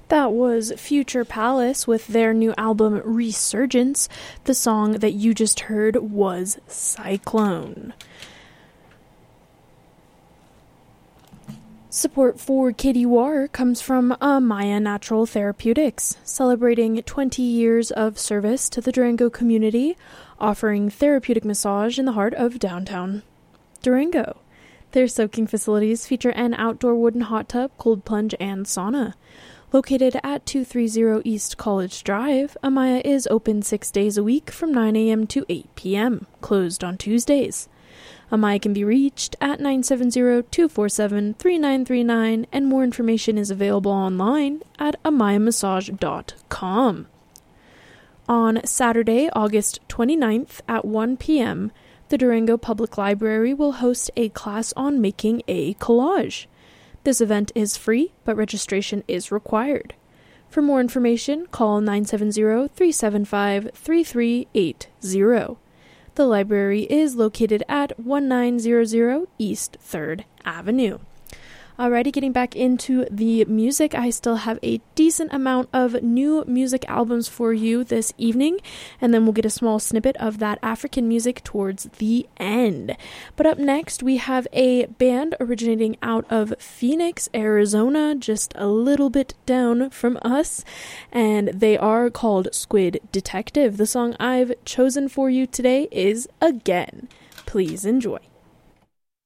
That was Future Palace with their new album Resurgence. The song that you just heard was Cyclone. Support for Katie War comes from Amaya Natural Therapeutics, celebrating 20 years of service to the Durango community, offering therapeutic massage in the heart of downtown Durango. Their soaking facilities feature an outdoor wooden hot tub, cold plunge, and sauna. Located at 230 East College Drive, Amaya is open 6 days a week from 9 a.m. to 8 p.m., closed on Tuesdays. Amaya can be reached at 970-247-3939, and more information is available online at amayamassage.com. On Saturday, August 29th at 1 p.m., the Durango Public Library will host a class on making a collage. This event is free, but registration is required. For more information, call 970-375-3380. The library is located at 1900 East 3rd Avenue. Alrighty, getting back into the music, I still have a decent amount of new music albums for you this evening, and then we'll get a small snippet of that African music towards the end. But up next, we have a band originating out of Phoenix, Arizona, just a little bit down from us, and they are called Squid Detective. The song I've chosen for you today is Again. Please enjoy.